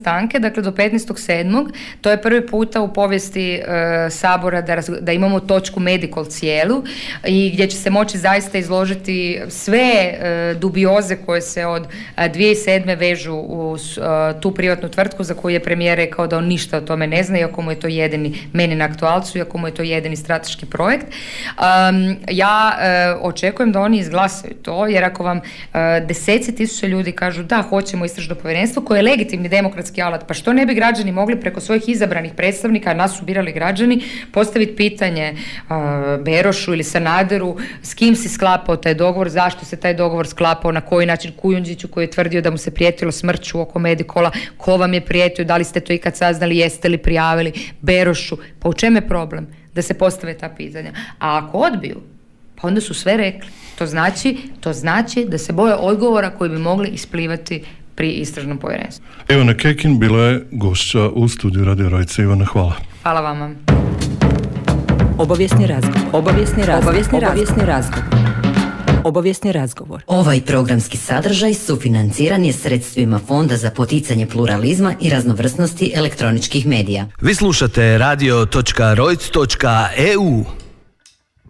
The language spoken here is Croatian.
stanke, dakle do 15.7. To je prvi puta u povijesti Sabora da imamo točku medical cijelu i gdje će se moći zaista izložiti sve dubioze koje se od 2007. vežu u tu privatnu tvrtku za koju je premijer rekao da on ništa o tome ne zna, iako mu je to jedini, meni na aktualcu, iako mu je to jedini strateški projekt. Ja očekujem da oni izglasaju to, jer ako vam deseci tisuća ljudi kažu da hoćemo istražno povjerenstvo koje je legitimni demokratski alat, pa što ne bi građani mogli preko svojih izabranih predstavnika, nas su birali građani, postaviti pitanje Berošu ili Sanaderu s kim si sklapao taj dogovor, zašto se taj dogovor sklapao, na koji način, Kujundžiću koji je tvrdio da mu se prijetilo smrću oko Medikola, ko vam je prijetio, da li ste to ikad saznali, jeste li prijavili, Berošu, pa u čem je problem da se postave ta pitanja? A ako odbiju, pa onda su sve rekli. To znači da se boje odgovora koji bi mogli isplivati pri istražnom povjerenstvu. Ivana Kekin bila je gošća u studiju Radio Rojca. Ivana, hvala. Hvala vama. Obavijesni razgovor. Ovaj programski sadržaj sufinanciran je sredstvima Fonda za poticanje pluralizma i raznovrsnosti elektroničkih medija. Vi slušate radio.rojc.eu.